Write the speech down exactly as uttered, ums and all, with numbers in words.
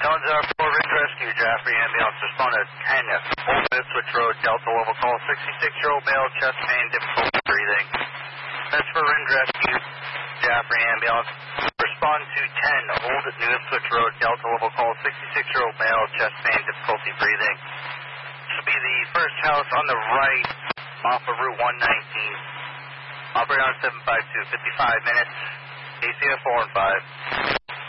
Tones are four Ridge Rescue, Jaffrey ambulance, respond to ten at Old Ipswich Road, Delta level call, sixty-six-year-old male, chest pain, difficulty breathing. That's for Ridge Rescue, Jaffrey ambulance, respond to ten, Old New Ipswich Road, Delta level call, sixty-six-year-old male, chest pain, difficulty breathing. This will be the first house on the right off of Route one nineteen. Operator on seven five two, fifty-five minutes, A C F four and five.